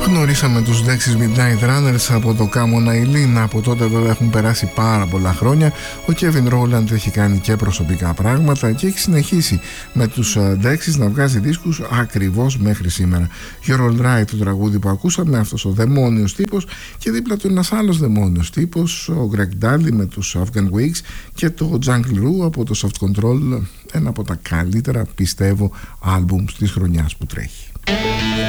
Γνωρίσαμε τους Dexys Midnight Runners από το Come On Eileen. Από τότε βέβαια έχουν περάσει πάρα πολλά χρόνια. Ο Kevin Rowland έχει κάνει και προσωπικά πράγματα και έχει συνεχίσει με τους Dexys να βγάζει δίσκους ακριβώς μέχρι σήμερα. You're All Right, το τραγούδι που ακούσαμε, αυτός ο δαιμόνιος τύπος, και δίπλα του ένας άλλος δαιμόνιος τύπος, ο Greg Dulli με τους Afghan Wigs, και το Jungle Roo από το Soft Control, ένα από τα καλύτερα πιστεύω άλμπουμ της χρονιάς που τρέχει.